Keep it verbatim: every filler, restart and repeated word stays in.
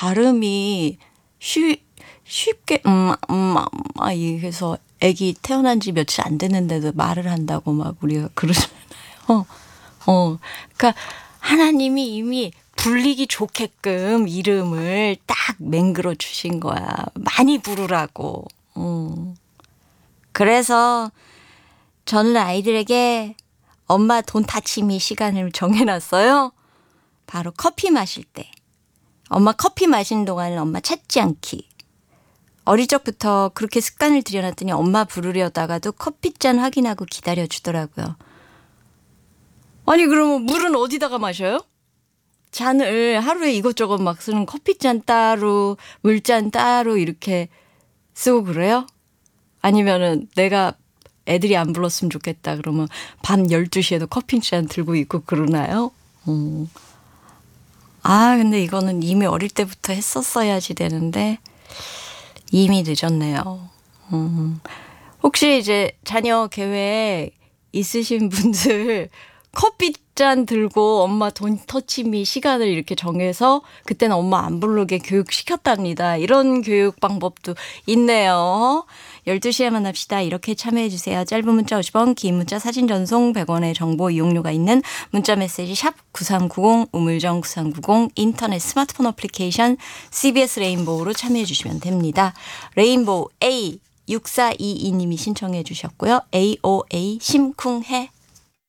발음이 쉬, 쉽게 음, 음, 아, 이래서 아기 태어난 지 며칠 안 됐는데도 말을 한다고 막 우리가 그러잖아요. 어, 그러니까 하나님이 이미 불리기 좋게끔 이름을 딱 맹글어 주신 거야. 많이 부르라고. 어. 그래서 저는 아이들에게 엄마 돈 타치미 시간을 정해놨어요. 바로 커피 마실 때. 엄마 커피 마시는 동안은 엄마 찾지 않기. 어릴 적부터 그렇게 습관을 들여놨더니 엄마 부르려다가도 커피잔 확인하고 기다려주더라고요. 아니 그러면 물은 어디다가 마셔요? 잔을 하루에 이것저것 막 쓰는 커피잔 따로 물잔 따로 이렇게 쓰고 그래요? 아니면은 내가 애들이 안 불렀으면 좋겠다 그러면 밤 열두 시에도 커피잔 들고 있고 그러나요? 어. 아 근데 이거는 이미 어릴 때부터 했었어야지 되는데 이미 늦었네요. 음. 혹시 이제 자녀 계획 있으신 분들 커피잔 들고 엄마 돈 터치미 시간을 이렇게 정해서 그때는 엄마 안 부르게 교육시켰답니다. 이런 교육 방법도 있네요. 열두 시에 만납시다. 이렇게 참여해 주세요. 짧은 문자 오십 원, 긴 문자 사진 전송 백 원의 정보 이용료가 있는 문자 메시지 샵 구삼구공, 우물정 구삼구공, 인터넷 스마트폰 어플리케이션 씨비에스 레인보우로 참여해 주시면 됩니다. 레인보우 A 육사이이 님이 신청해 주셨고요. 에이오에이 심쿵해